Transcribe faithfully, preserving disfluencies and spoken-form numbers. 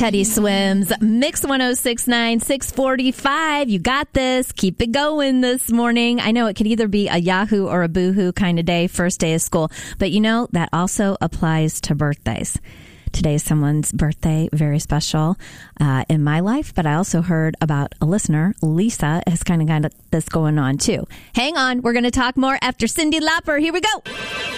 Teddy Swims, Mix ten sixty-nine, six forty-five. You got this. Keep it going this morning. I know it could either be a Yahoo or a Boohoo kind of day, first day of school. But you know, that also applies to birthdays. Today is someone's birthday, very special uh, in my life. But I also heard about a listener, Lisa, has kind of got this going on too. Hang on. We're going to talk more after Cyndi Lauper. Here we go.